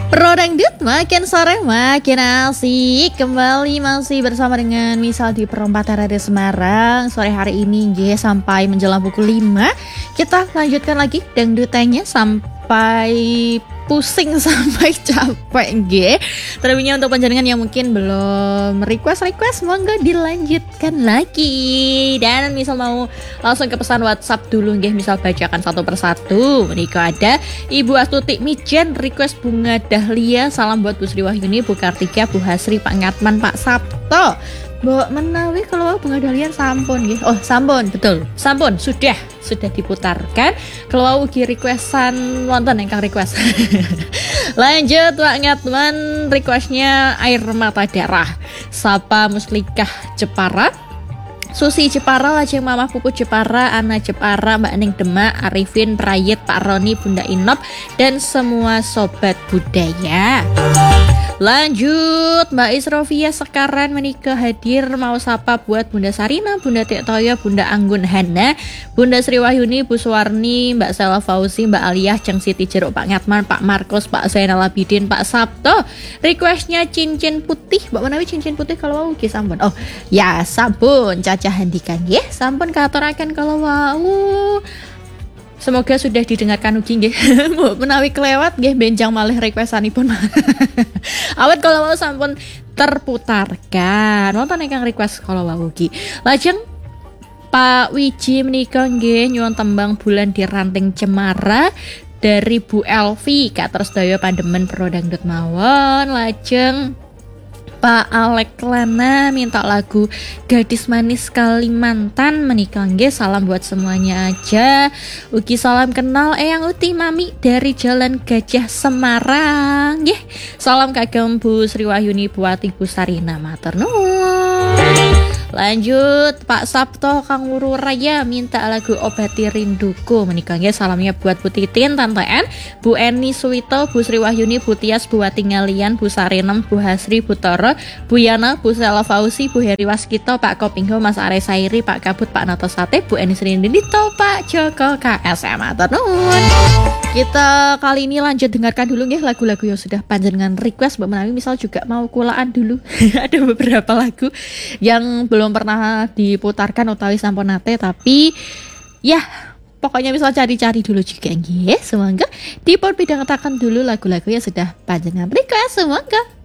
Pro Dangdut makin sore makin asik. Kembali masih bersama dengan Misal di Perempatan Radio Semarang. Sore hari ini sampai menjelang pukul 5 kita lanjutkan lagi dangdutannya sampai pusing sampai capek Terlebihnya untuk panjenengan yang mungkin belum request monggo dilanjutkan lagi. Dan misal mau langsung ke pesan WhatsApp dulu misal bacakan satu persatu. Menika ada Ibu Astuti Mijen request bunga dahlia. Salam buat Bu Sri Wahyuni, Bu Kartika, Bu Hasri, Pak Ngatman, Pak Sabto. Mbok menawi kalau bunga dahlia sampun nggih. Oh, sampun, betul. Sampun sudah diputarkan. Kalau ugi requestan wonten ingkang request. Lanjut Pak Ngatman, requestnya air mata darah. Sapa Muslikah Jepara, Susi Jepara, Lajeng Mama Pupu Jepara, Ana Jepara, Mbak Ning Demak, Arifin, Prayit, Pak Roni, Bunda Inop, dan semua sobat budaya. Lanjut Mbak Isrofia sekarang menikah hadir. Mau sapa buat Bunda Sarina, Bunda Tek Toyo, Bunda Anggun Hana, Bunda Sri Wahyuni, Bu Suwarni, Mbak Sela Fauzi, Mbak Aliyah, Ceng Siti Jeruk, Pak Ngatman, Pak Markus, Pak Zainal Abidin, Pak Sabto. Requestnya cincin putih. Mbak menawi cincin putih kalau wau nggih sampun. Oh ya sampun Caca Handikan nggih sampun katuraken kalau wau. Semoga sudah didengarkan ugi nggih. Menawi kelewat nggih benjang malih requestanipun. Awet kalau mau sampun terputarkan. Wonten ingkang request kalau wau ugi. Lajeng Pak Wiji menika nggih nyuwun tembang Bulan di Ranting Cemara dari Bu Elvi. Katerus daya pandemen Pro Dangdut mawon. Lajeng Pak Alek Lana minta lagu Gadis Manis Kalimantan. Menikah nggih salam buat semuanya aja. Ugi salam kenal Eyang Uti Mami dari Jalan Gajah Semarang nggih. Salam kagem Bu Sri Wahyuni, Buati, Bu Sarina, matur nuwun. Lanjut Pak Sabto Kanguru Raya minta lagu Obati Rinduku. Menikah nggih salamnya buat Bu Titin, Tante En, Bu Eni Suwito, Bu Sri Wahyuni, Bu Tias, Bu Wati Ngalian, Bu Sarinem, Bu Hasri, Bu Toro, Bu Yana, Bu Sela Fauzi, Bu Heri Waskito, Pak Kopingho, Mas Are Sairi, Pak Kabut, Pak Nato Sate, Bu Eni Srindito, Pak Joko KSM. Matur nuwun. Kita kali ini lanjut dengarkan dulu nggih lagu-lagu yang sudah panjenengan request. Mbak menawi misal juga mau kulaan dulu. Ada beberapa lagu yang belum pernah diputarkan utawi sampun nate, tapi ya pokoknya misal cari-cari dulu juga nggih. Semoga dipun pidhangetaken dulu lagu-lagu yang sudah panjenengan request. Semoga